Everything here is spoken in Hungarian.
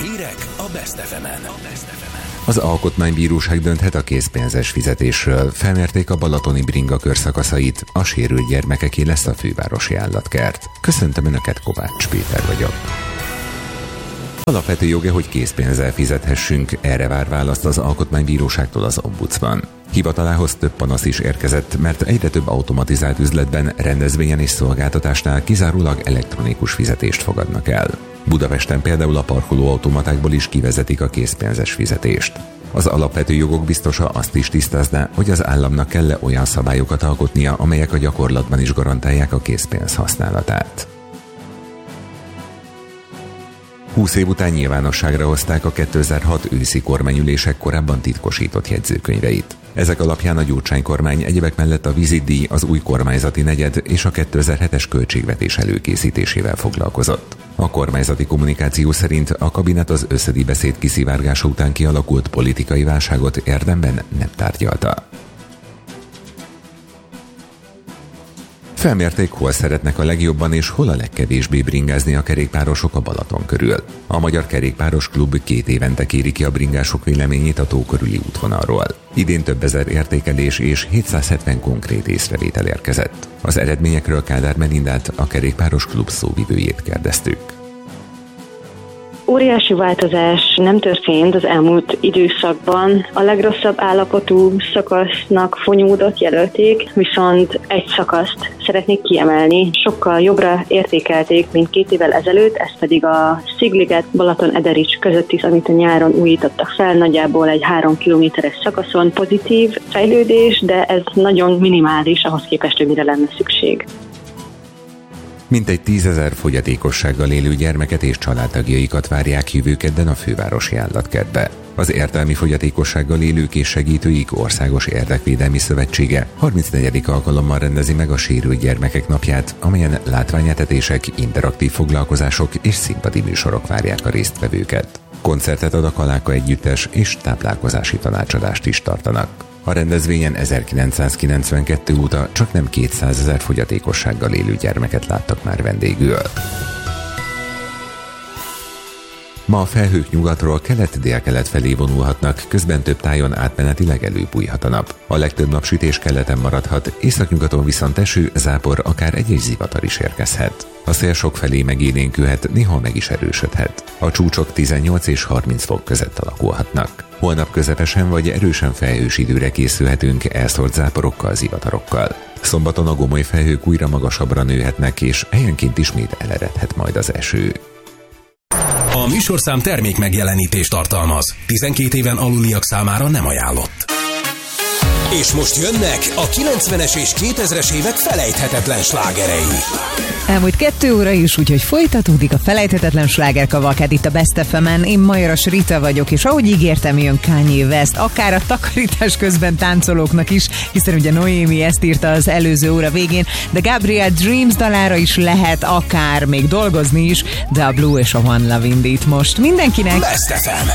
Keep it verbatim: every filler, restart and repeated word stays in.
Hírek a Best ef emen. Az Alkotmánybíróság dönthet a készpénzes fizetésről. Felmérték a balatoni bringa körszakaszait, a sérült gyermekeké lesz a fővárosi állatkert. Köszöntöm Önöket, Kovács Péter vagyok. Alapvető joga, hogy készpénzzel fizethessünk, erre vár választ az Alkotmánybíróságtól az ombudsman. Hivatalához több panasz is érkezett, mert egyre több automatizált üzletben, rendezvényen és szolgáltatásnál kizárólag elektronikus fizetést fogadnak el. Budapesten például a parkolóautomatákból is kivezetik a készpénzes fizetést. Az alapvető jogok biztosa azt is tisztázná, hogy az államnak kell-e olyan szabályokat alkotnia, amelyek a gyakorlatban is garantálják a készpénz használatát. húsz év után nyilvánosságra hozták a kétezer-hat őszi kormányülések korábban titkosított jegyzőkönyveit. Ezek alapján a Gyurcsány kormány egyebek mellett a vízidíj, az új kormányzati negyed és a kétezer-hetes költségvetés előkészítésével foglalkozott. A kormányzati kommunikáció szerint a kabinet az összedi beszéd kiszivárgása után kialakult politikai válságot érdemben nem tárgyalta. Felmérték, hol szeretnek a legjobban és hol a legkevésbé bringázni a kerékpárosok a Balaton körül. A Magyar Kerékpáros Klub két évente kéri ki a bringások véleményét a tó körüli útvonalról. Idén több ezer értékelés és hétszázhetven konkrét észrevétel érkezett. Az eredményekről Kádár Melindát, a Kerékpáros Klub szóvivőjét kérdeztük. Óriási változás nem történt az elmúlt időszakban. A legrosszabb állapotú szakasznak Fonyódot jelölték, viszont egy szakaszt szeretnék kiemelni. Sokkal jobbra értékelték, mint két évvel ezelőtt, ez pedig a Szigliget Balaton-Ederics között is, amit a nyáron újítottak fel, nagyjából egy három kilométeres szakaszon. Pozitív fejlődés, de ez nagyon minimális ahhoz képest, hogy mire lenne szükség. Mintegy tízezer fogyatékossággal élő gyermeket és családtagjaikat várják jövő kedden a fővárosi állatkertbe. Az Értelmi Fogyatékossággal Élők és Segítőik Országos Érdekvédelmi Szövetsége harmincnegyedik alkalommal rendezi meg a Sérült Gyermekek Napját, amelyen látványetetések, interaktív foglalkozások és színpadi műsorok várják a résztvevőket. Koncertet ad a Kaláka Együttes és táplálkozási tanácsadást is tartanak. A rendezvényen ezerkilencszázkilencvenkettő óta csak nem kétszázezer fogyatékossággal élő gyermeket láttak már vendégül. Ma a felhők nyugatról kelet-délkelet felé vonulhatnak, közben több tájon átmenetileg előbújhat a nap. A legtöbb napsütés keleten maradhat, északnyugaton viszont eső, zápor, akár egy-egy zivatar is érkezhet. A szél sok felé megélénkülhet, néha meg is erősödhet. A csúcsok tizennyolc és harminc fok között alakulhatnak. Holnap közepesen vagy erősen felhős időre készülhetünk elszórt záporokkal, zivatarokkal. Szombaton a gomoly felhők újra magasabbra nőhetnek, és helyenként ismét eleredhet majd az eső. A műsorszám termék megjelenítést tartalmaz. tizenkét éven aluliak számára nem ajánlott. És most jönnek a kilencvenes és kétezres évek felejthetetlen slágerei. Elmúlt kettő óra is, úgyhogy folytatódik a felejthetetlen slágerkavalkád itt a Best ef emen. Én Majoras Rita vagyok, és ahogy ígértem, jön Kanye West, akár a takarítás közben táncolóknak is, hiszen ugye Noémi ezt írta az előző óra végén, de Gabriel Dreams dalára is lehet akár még dolgozni is, de a Blue és a One Love Indít most mindenkinek. Best ef em.